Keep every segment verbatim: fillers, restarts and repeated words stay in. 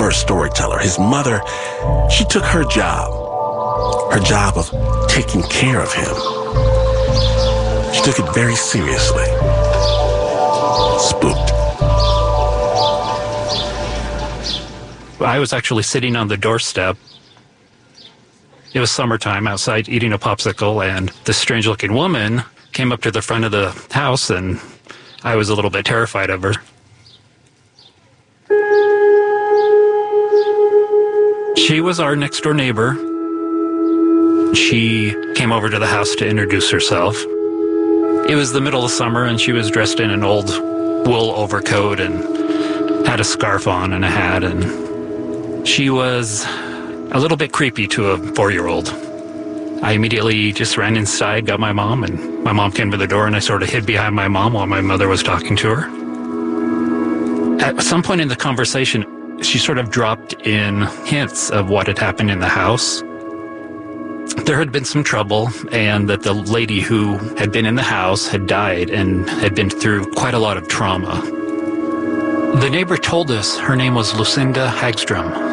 first storyteller. His mother, she took her job, her job of taking care of him. She took it very seriously. Spooked. I was actually sitting on the doorstep. It was summertime outside eating a popsicle, and this strange-looking woman came up to the front of the house, and I was a little bit terrified of her. She was our next-door neighbor. She came over to the house to introduce herself. It was the middle of summer, and she was dressed in an old wool overcoat and had a scarf on and a hat, and she was a little bit creepy to a four-year-old. I immediately just ran inside, got my mom, and my mom came to the door, and I sort of hid behind my mom while my mother was talking to her. At some point in the conversation, she sort of dropped in hints of what had happened in the house. There had been some trouble, and that the lady who had been in the house had died and had been through quite a lot of trauma. The neighbor told us her name was Lucinda Hagstrom.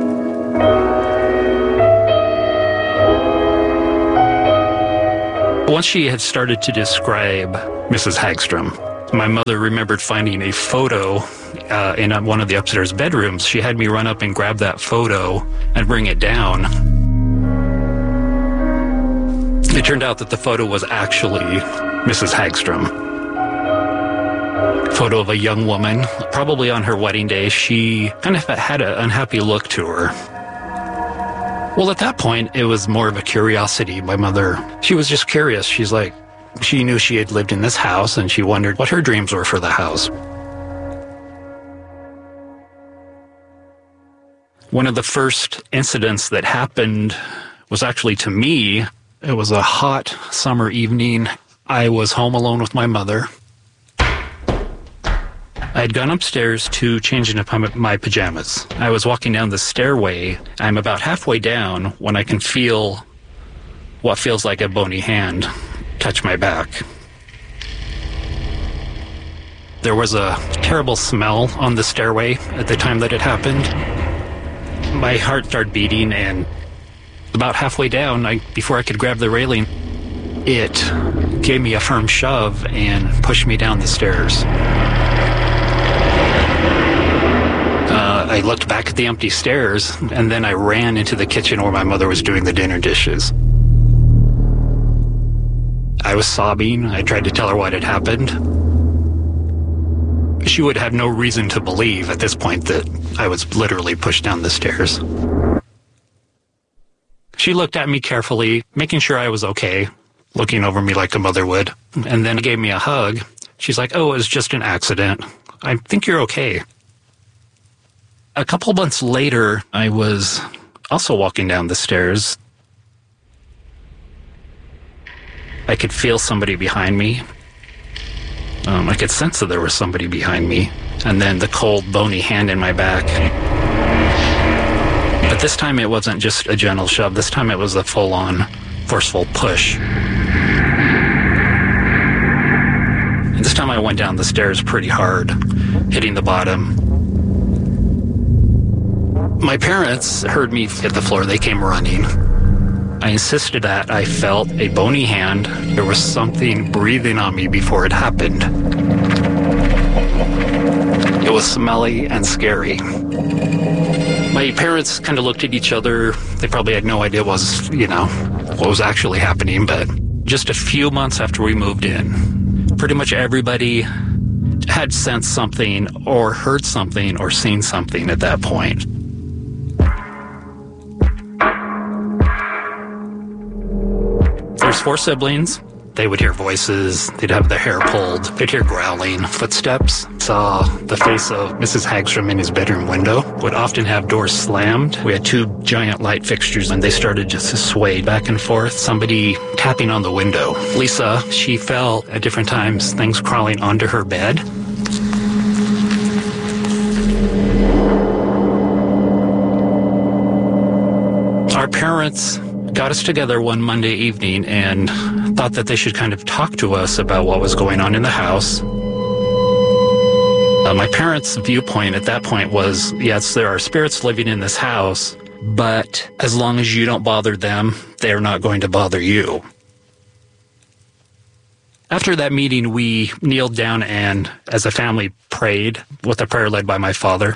Once she had started to describe Missus Hagstrom, my mother remembered finding a photo uh, in one of the upstairs bedrooms. She had me run up and grab that photo and bring it down. It turned out that the photo was actually Missus Hagstrom. Photo of a young woman, probably on her wedding day. She kind of had an unhappy look to her. Well, at that point, it was more of a curiosity. My mother, she was just curious. She's like, she knew she had lived in this house, and she wondered what her dreams were for the house. One of the first incidents that happened was actually to me. It was a hot summer evening. I was home alone with my mother. I had gone upstairs to change into my pajamas. I was walking down the stairway. I'm about halfway down when I can feel what feels like a bony hand touch my back. There was a terrible smell on the stairway at the time that it happened. My heart started beating, and about halfway down, I, before I could grab the railing, it gave me a firm shove and pushed me down the stairs. Uh, I looked back at the empty stairs, and then I ran into the kitchen where my mother was doing the dinner dishes. I was sobbing. I tried to tell her what had happened. She would have no reason to believe at this point that I was literally pushed down the stairs. She looked at me carefully, making sure I was okay, looking over me like a mother would, and then gave me a hug. She's like, "Oh, it was just an accident. I think you're okay." A couple months later, I was also walking down the stairs. I could feel somebody behind me. Um, I could sense that there was somebody behind me, and then the cold, bony hand in my back. But this time it wasn't just a gentle shove. This time it was a full-on, forceful push. And this time I went down the stairs pretty hard, hitting the bottom. My parents heard me hit the floor. They came running. I insisted that I felt a bony hand. There was something breathing on me before it happened. It was smelly and scary. My parents kind of looked at each other. They probably had no idea what was, you know, what was actually happening, but just a few months after we moved in, pretty much everybody had sensed something or heard something or seen something at that point. There's four siblings. They would hear voices. They'd have their hair pulled. They'd hear growling, footsteps. Saw the face of Missus Hagstrom in his bedroom window. Would often have doors slammed. We had two giant light fixtures, and they started just to sway back and forth. Somebody tapping on the window. Lisa, she felt at different times things crawling onto her bed. Our parents got us together one Monday evening and thought that they should kind of talk to us about what was going on in the house. Uh, my parents' viewpoint at that point was, yes, there are spirits living in this house, but as long as you don't bother them, they're not going to bother you. After that meeting, we kneeled down and, as a family, prayed with a prayer led by my father.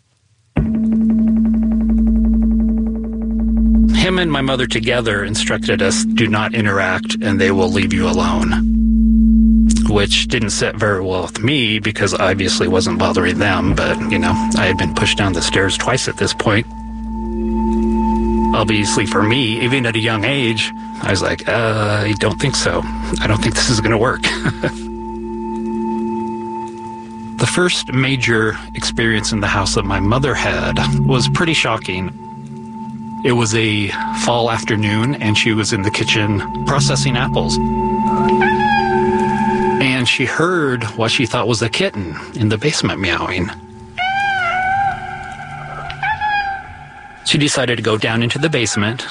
Him and my mother together instructed us, do not interact and they will leave you alone, which didn't sit very well with me because I obviously wasn't bothering them, but, you know, I had been pushed down the stairs twice at this point. Obviously for me, even at a young age, I was like, uh, I don't think so. I don't think this is going to work. The first major experience in the house that my mother had was pretty shocking. It was a fall afternoon, and she was in the kitchen processing apples. And she heard what she thought was a kitten in the basement meowing. She decided to go down into the basement.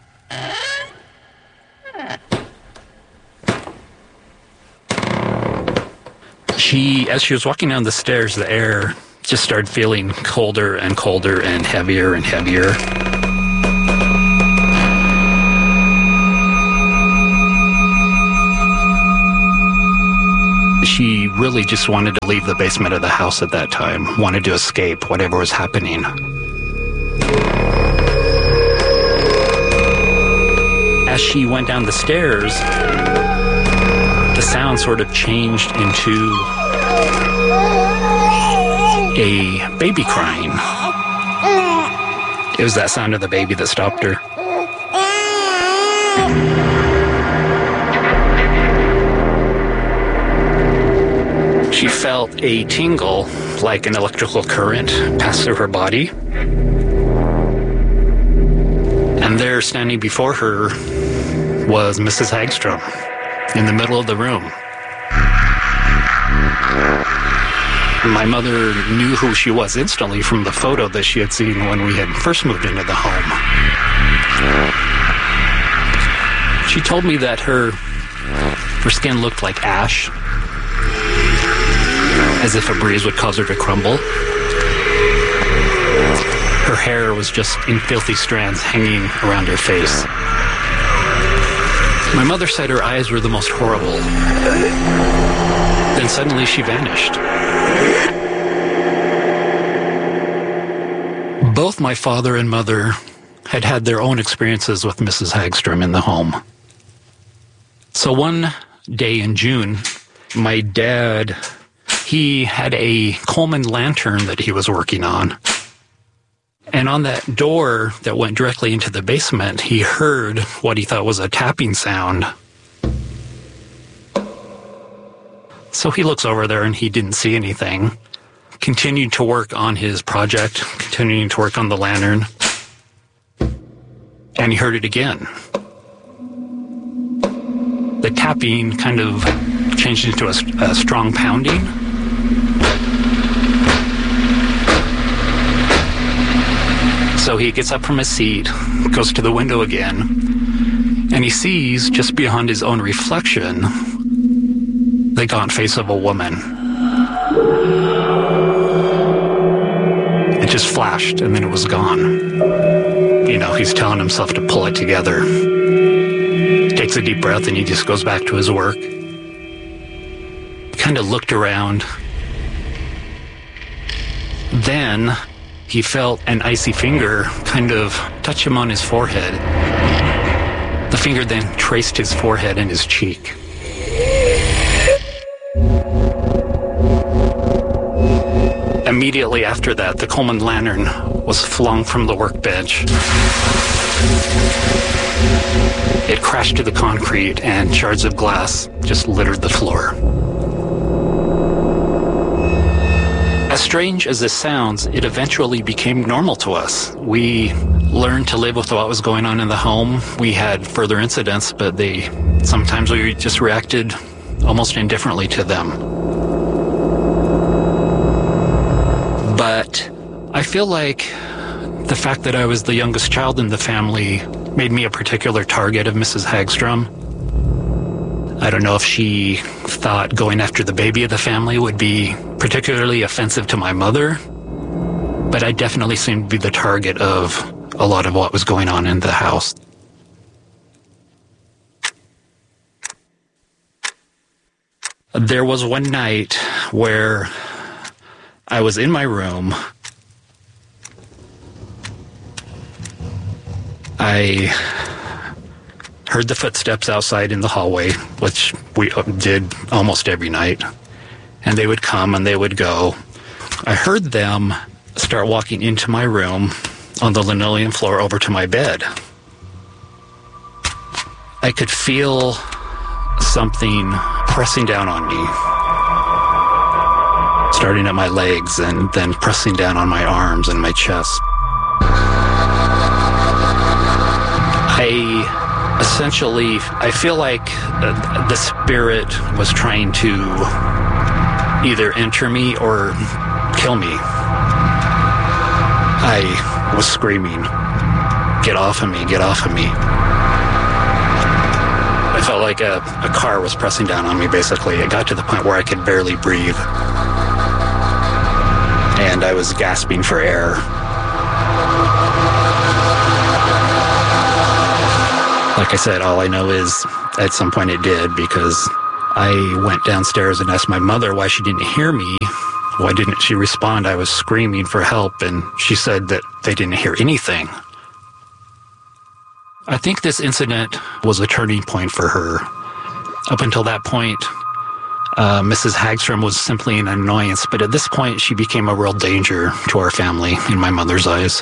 She, as she was walking down the stairs, the air just started feeling colder and colder and heavier and heavier. She really just wanted to leave the basement of the house at that time, wanted to escape whatever was happening. As she went down the stairs, the sound sort of changed into a baby crying. It was that sound of the baby that stopped her. She felt a tingle, like an electrical current, pass through her body. And there, standing before her, was Missus Hagstrom, in the middle of the room. My mother knew who she was instantly from the photo that she had seen when we had first moved into the home. She told me that her, her skin looked like ash, as if a breeze would cause her to crumble. Her hair was just in filthy strands hanging around her face. My mother said her eyes were the most horrible. Then suddenly she vanished. Both my father and mother had had their own experiences with Missus Hagstrom in the home. So one day in June, my dad, he had a Coleman lantern that he was working on. And on that door that went directly into the basement, he heard what he thought was a tapping sound. So he looks over there and he didn't see anything. Continued to work on his project, continuing to work on the lantern. And he heard it again. The tapping kind of changed into a, a strong pounding. So he gets up from his seat, goes to the window again, and he sees, just beyond his own reflection, the gaunt face of a woman. It just flashed, and then it was gone. You know, he's telling himself to pull it together. Takes a deep breath, and he just goes back to his work. Kind of looked around. Then he felt an icy finger kind of touch him on his forehead. The finger then traced his forehead and his cheek. Immediately after that, the Coleman lantern was flung from the workbench. It crashed to the concrete, and shards of glass just littered the floor. As strange as this sounds, it eventually became normal to us. We learned to live with what was going on in the home. We had further incidents, but they sometimes we just reacted almost indifferently to them. But I feel like the fact that I was the youngest child in the family made me a particular target of Missus Hagstrom. I don't know if she thought going after the baby of the family would be particularly offensive to my mother, but I definitely seemed to be the target of a lot of what was going on in the house. There was one night where I was in my room. I heard the footsteps outside in the hallway, which we did almost every night. And they would come and they would go. I heard them start walking into my room on the linoleum floor over to my bed. I could feel something pressing down on me, starting at my legs and then pressing down on my arms and my chest. I essentially, I feel like the spirit was trying to either enter me or kill me. I was screaming, "Get off of me, get off of me." I felt like a, a car was pressing down on me, basically. It got to the point where I could barely breathe. And I was gasping for air. Like I said, all I know is at some point it did, because I went downstairs and asked my mother why she didn't hear me. Why didn't she respond? I was screaming for help, and she said that they didn't hear anything. I think this incident was a turning point for her. Up until that point, uh, Missus Hagstrom was simply an annoyance, but at this point, she became a real danger to our family in my mother's eyes.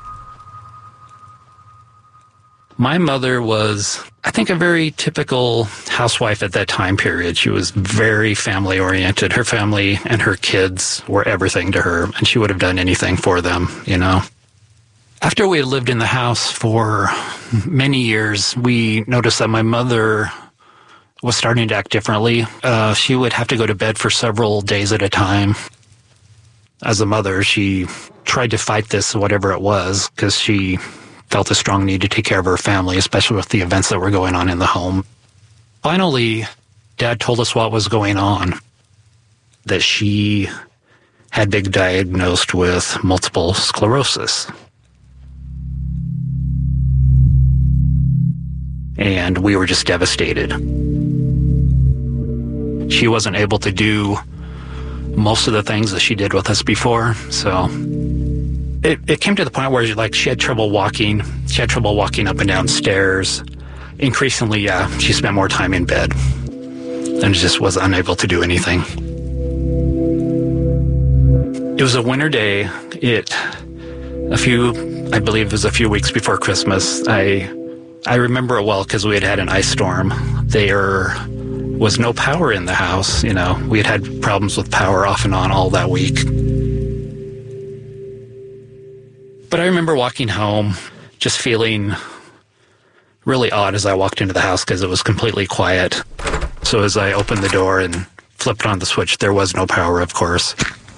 My mother was, I think, a very typical housewife at that time period. She was very family-oriented. Her family and her kids were everything to her, and she would have done anything for them, you know. After we had lived in the house for many years, we noticed that my mother was starting to act differently. Uh, she would have to go to bed for several days at a time. As a mother, she tried to fight this, whatever it was, because she felt a strong need to take care of her family, especially with the events that were going on in the home. Finally, Dad told us what was going on, that she had been diagnosed with multiple sclerosis. And we were just devastated. She wasn't able to do most of the things that she did with us before, so it, it came to the point where like she had trouble walking. She had trouble walking up and down stairs. Increasingly, yeah, she spent more time in bed and just was unable to do anything. It was a winter day. It, a few, I believe it was a few weeks before Christmas. I I remember it well because we had had an ice storm. There was no power in the house. You know, we had had problems with power off and on all that week. But I remember walking home just feeling really odd as I walked into the house because it was completely quiet. So as I opened the door and flipped on the switch, there was no power, of course.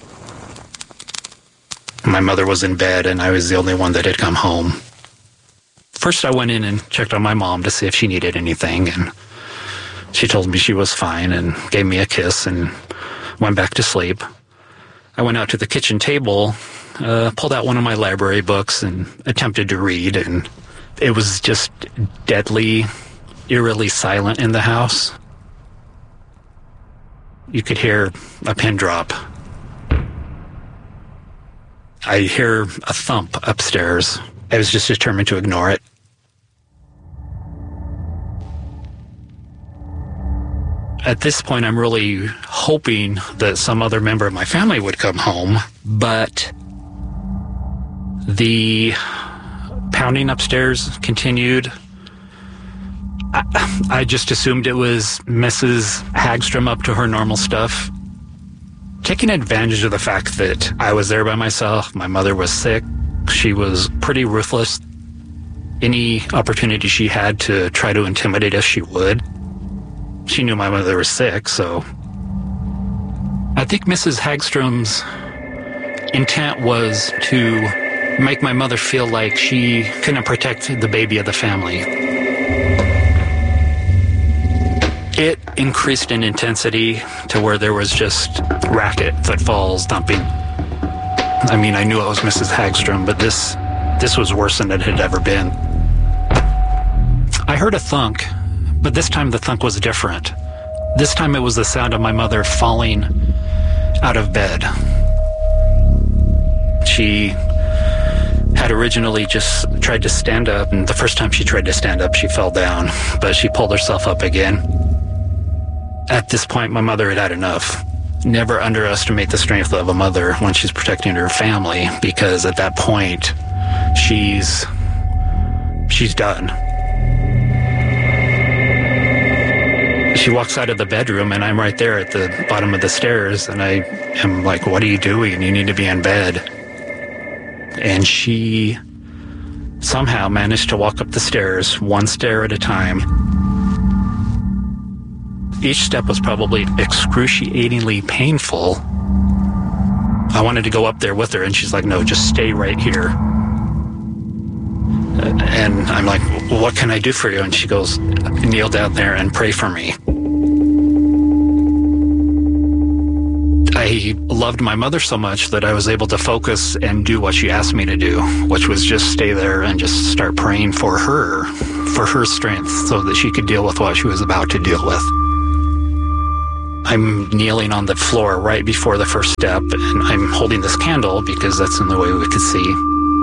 My mother was in bed and I was the only one that had come home. First, I went in and checked on my mom to see if she needed anything, and she told me she was fine and gave me a kiss and went back to sleep. I went out to the kitchen table, uh, pulled out one of my library books and attempted to read, and it was just deadly, eerily silent in the house. You could hear a pin drop. I hear a thump upstairs. I was just determined to ignore it. At this point, I'm really hoping that some other member of my family would come home, but the pounding upstairs continued. I, I just assumed it was Missus Hagstrom up to her normal stuff, taking advantage of the fact that I was there by myself. My mother was sick. She was pretty ruthless. Any opportunity she had to try to intimidate us, she would. She knew my mother was sick, so I think Missus Hagstrom's intent was to make my mother feel like she couldn't protect the baby of the family. It increased in intensity to where there was just racket, footfalls, thumping. I mean, I knew it was Missus Hagstrom, but this this was worse than it had ever been. I heard a thunk, but this time the thunk was different. This time it was the sound of my mother falling out of bed. She had originally just tried to stand up, and the first time she tried to stand up, she fell down, but she pulled herself up again. At this point, my mother had had enough. Never underestimate the strength of a mother when she's protecting her family, because at that point, she's she's done. She walks out of the bedroom, and I'm right there at the bottom of the stairs, and I am like, what are you doing? You need to be in bed. And she somehow managed to walk up the stairs, one stair at a time. Each step was probably excruciatingly painful. I wanted to go up there with her, and she's like, no, just stay right here. And I'm like, well, what can I do for you? And she goes, kneel down there and pray for me. I loved my mother so much that I was able to focus and do what she asked me to do, which was just stay there and just start praying for her, for her strength, so that she could deal with what she was about to deal with. I'm kneeling on the floor right before the first step, and I'm holding this candle because that's the only way we could see.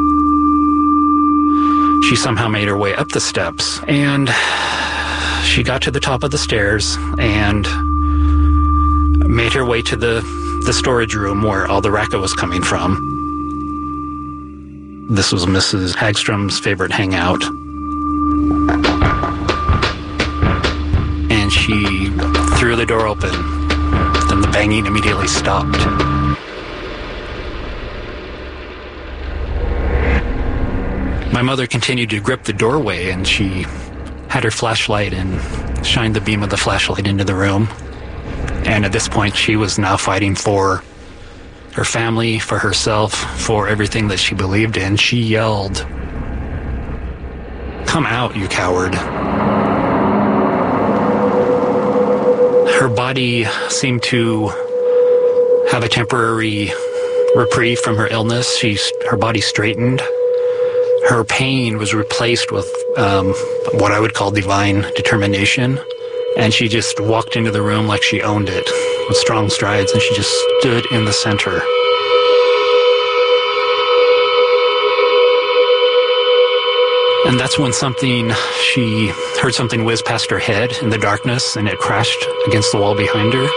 She somehow made her way up the steps, and she got to the top of the stairs and made her way to the, the storage room where all the racket was coming from. This was Missus Hagstrom's favorite hangout. And she threw the door open. Then the banging immediately stopped. My mother continued to grip the doorway, and she had her flashlight and shined the beam of the flashlight into the room. And at this point, she was now fighting for her family, for herself, for everything that she believed in. She yelled, "Come out, you coward." Her body seemed to have a temporary reprieve from her illness. She, her body straightened. Her pain was replaced with um, what I would call divine determination. And she just walked into the room like she owned it with strong strides, and she just stood in the center. And that's when something, she heard something whiz past her head in the darkness, and it crashed against the wall behind her.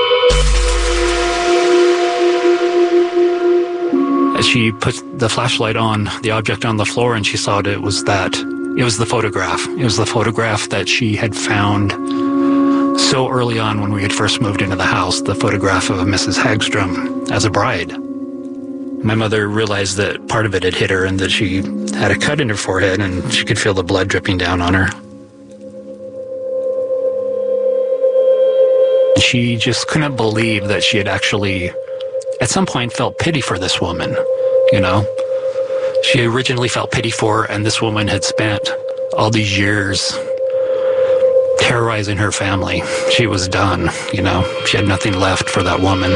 As she put the flashlight on the object on the floor, and she saw it, it was that, it was the photograph. It was the photograph that she had found so early on when we had first moved into the house, the photograph of Missus Hagstrom as a bride. My mother realized that part of it had hit her and that she had a cut in her forehead, and she could feel the blood dripping down on her. She just couldn't believe that she had actually, at some point, felt pity for this woman, you know? She originally felt pity for her, and this woman had spent all these years terrorizing her family. She was done, you know? She had nothing left for that woman.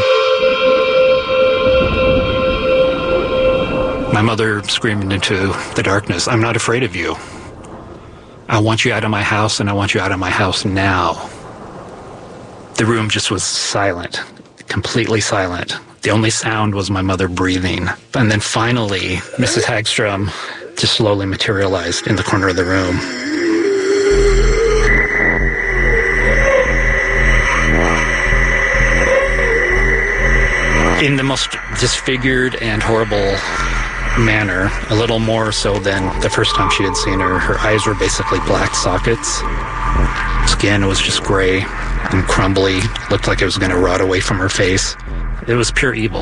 My mother screamed into the darkness, "I'm not afraid of you. I want you out of my house, and I want you out of my house now." The room just was silent, completely silent. The only sound was my mother breathing. And then finally, Missus Hagstrom just slowly materialized in the corner of the room. In the most disfigured and horrible manner, a little more so than the first time she had seen her. Her eyes were basically black sockets. Skin was just gray and crumbly, looked like it was going to rot away from her face. It was pure evil.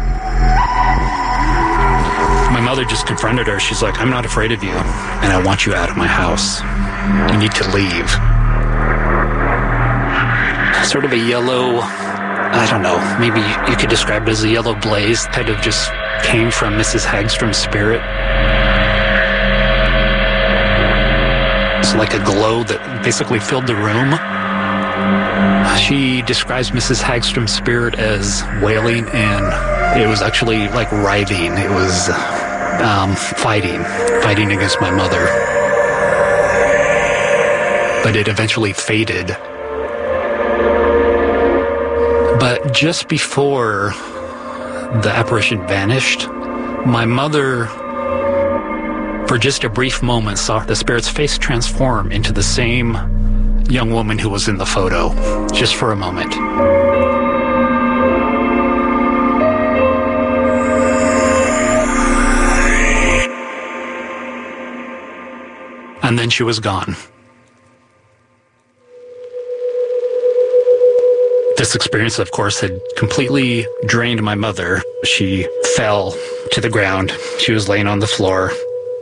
My mother just confronted her. She's like, "I'm not afraid of you, and I want you out of my house. You need to leave." Sort of a yellow, I don't know, maybe you could describe it as a yellow blaze kind of just came from Missus Hagstrom's spirit. It's like a glow that basically filled the room. She describes Missus Hagstrom's spirit as wailing, and it was actually like writhing. It was um, fighting, fighting against my mother. But it eventually faded. But just before the apparition vanished, my mother, for just a brief moment, saw the spirit's face transform into the same young woman who was in the photo, just for a moment. And then she was gone. This experience, of course, had completely drained my mother. She fell to the ground. She was laying on the floor.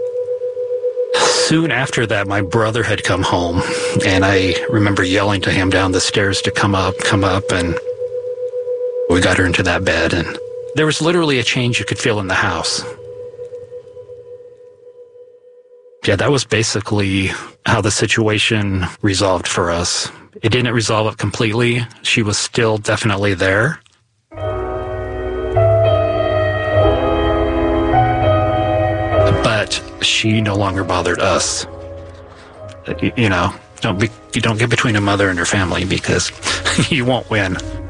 Soon after that, my brother had come home, and I remember yelling to him down the stairs to come up, come up, and we got her into that bed, and there was literally a change you could feel in the house. Yeah, that was basically how the situation resolved for us. It didn't resolve it completely. She was still definitely there. But she no longer bothered us. You know, don't be, you don't get between a mother and her family, because you won't win.